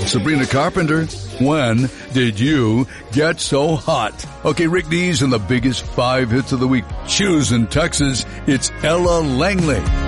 Sabrina Carpenter, when did you get so hot? Okay, Rick Dees and the biggest 5 hits of the week. Shoes in Texas, it's Ella Langley.